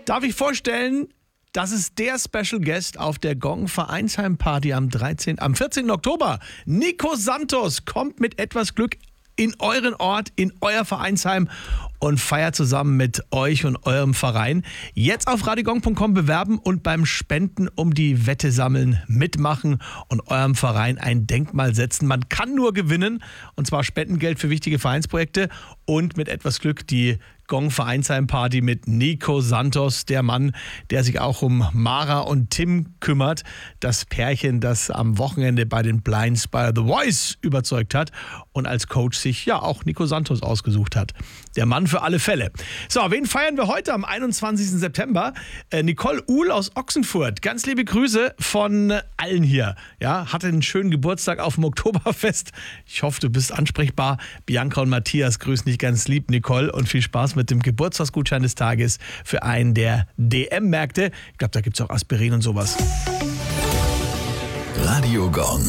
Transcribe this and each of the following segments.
Darf ich vorstellen, das ist der Special Guest auf der Gong Vereinsheim Party am 14. Oktober. Nico Santos kommt mit etwas Glück in euren Ort, in euer Vereinsheim und feiert zusammen mit euch und eurem Verein. Jetzt auf radiogong.com bewerben und beim Spenden um die Wette sammeln mitmachen und eurem Verein ein Denkmal setzen. Man kann nur gewinnen, und zwar Spendengeld für wichtige Vereinsprojekte und mit etwas Glück die Gong Vereinsheim Party mit Nico Santos, der Mann, der sich auch um Mara und Tim kümmert. Das Pärchen, das am Wochenende bei den Blinds bei The Voice überzeugt hat und als Coach sich ja auch Nico Santos ausgesucht hat. Der Mann für alle Fälle. So, wen feiern wir heute am 21. September? Nicole Uhl aus Ochsenfurt. Ganz liebe Grüße von allen hier. Ja, hatte einen schönen Geburtstag auf dem Oktoberfest. Ich hoffe, du bist ansprechbar. Bianca und Matthias grüßen dich ganz lieb, Nicole, und viel Spaß mit dem Geburtstagsgutschein des Tages für einen der DM-Märkte. Ich glaube, da gibt es auch Aspirin und sowas. Radio Gong.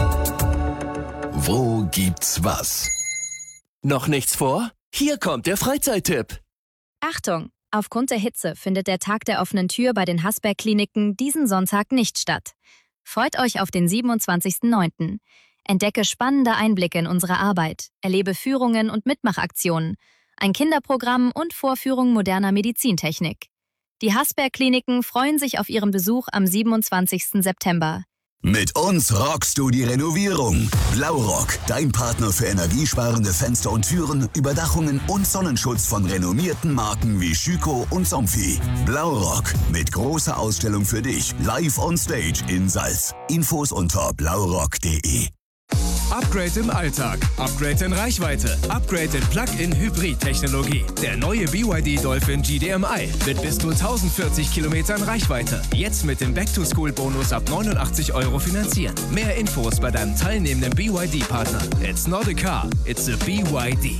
Wo gibt's was? Noch nichts vor? Hier kommt der Freizeittipp. Achtung! Aufgrund der Hitze findet der Tag der offenen Tür bei den Hasberg-Kliniken diesen Sonntag nicht statt. Freut euch auf den 27.09. Entdecke spannende Einblicke in unsere Arbeit, erlebe Führungen und Mitmachaktionen, ein Kinderprogramm und Vorführung moderner Medizintechnik. Die Hasberg-Kliniken freuen sich auf Ihren Besuch am 27. September. Mit uns rockst du die Renovierung. Blaurock, dein Partner für energiesparende Fenster und Türen, Überdachungen und Sonnenschutz von renommierten Marken wie Schüco und Somfy. Blaurock, mit großer Ausstellung für dich, live on stage in Salz. Infos unter blaurock.de. Upgrade im Alltag, Upgrade in Reichweite, Upgrade in Plug-in-Hybrid-Technologie. Der neue BYD Dolphin GDMI mit bis zu 1040 Kilometern Reichweite. Jetzt mit dem Back-to-School-Bonus ab 89 € finanzieren. Mehr Infos bei deinem teilnehmenden BYD-Partner. It's not a car, it's a BYD.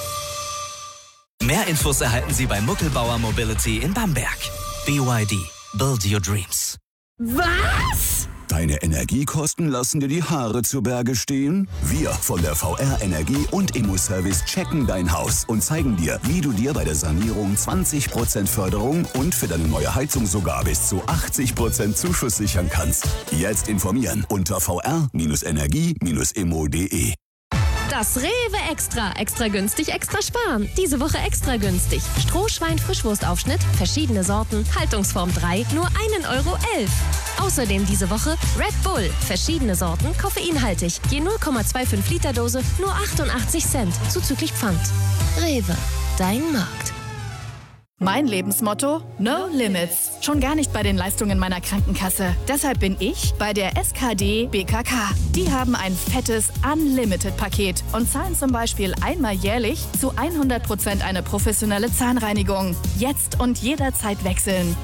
Mehr Infos erhalten Sie bei Muckelbauer Mobility in Bamberg. BYD. Build your dreams. Was? Deine Energiekosten lassen dir die Haare zu Berge stehen? Wir von der VR Energie und Immo-Service checken dein Haus und zeigen dir, wie du dir bei der Sanierung 20% Förderung und für deine neue Heizung sogar bis zu 80% Zuschuss sichern kannst. Jetzt informieren unter vr-energie-immo.de. Das Rewe Extra. Extra günstig, extra sparen. Diese Woche extra günstig. Strohschwein-Frischwurstaufschnitt, verschiedene Sorten, Haltungsform 3, nur 1,11 €. Außerdem diese Woche Red Bull, verschiedene Sorten, koffeinhaltig. Je 0,25 Liter Dose, nur 88 Cent, zuzüglich Pfand. Rewe, dein Markt. Mein Lebensmotto? No Limits. Schon gar nicht bei den Leistungen meiner Krankenkasse. Deshalb bin ich bei der SKD BKK. Die haben ein fettes Unlimited-Paket und zahlen zum Beispiel einmal jährlich zu 100% eine professionelle Zahnreinigung. Jetzt und jederzeit wechseln.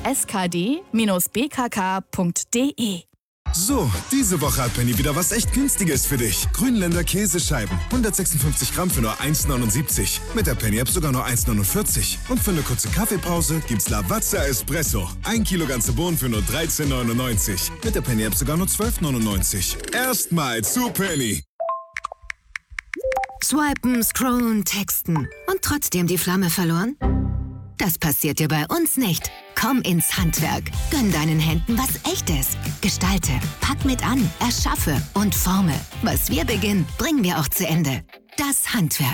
skd-bkk.de. So, diese Woche hat Penny wieder was echt Günstiges für dich. Grünländer Käsescheiben, 156 Gramm für nur 1,79. Mit der Penny-App sogar nur 1,49. Und für eine kurze Kaffeepause gibt's Lavazza Espresso. 1 Kilo ganze Bohnen für nur 13,99. Mit der Penny-App sogar nur 12,99. Erstmal zu Penny. Swipen, scrollen, texten und trotzdem die Flamme verloren? Das passiert dir bei uns nicht. Komm ins Handwerk. Gönn deinen Händen was Echtes. Gestalte, pack mit an, erschaffe und forme. Was wir beginnen, bringen wir auch zu Ende. Das Handwerk.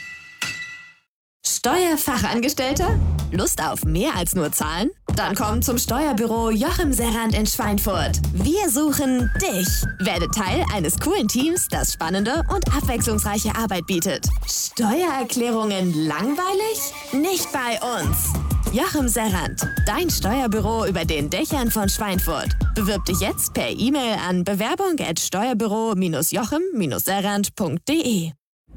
Steuerfachangestellter? Lust auf mehr als nur Zahlen? Dann komm zum Steuerbüro Joachim Serrand in Schweinfurt. Wir suchen dich. Werde Teil eines coolen Teams, das spannende und abwechslungsreiche Arbeit bietet. Steuererklärungen langweilig? Nicht bei uns. Joachim Serrand, dein Steuerbüro über den Dächern von Schweinfurt. Bewirb dich jetzt per E-Mail an bewerbung@steuerbüro-joachim-serrand.de.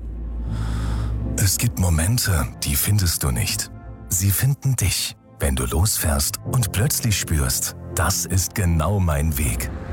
Es gibt Momente, die findest du nicht. Sie finden dich, wenn du losfährst und plötzlich spürst, das ist genau mein Weg.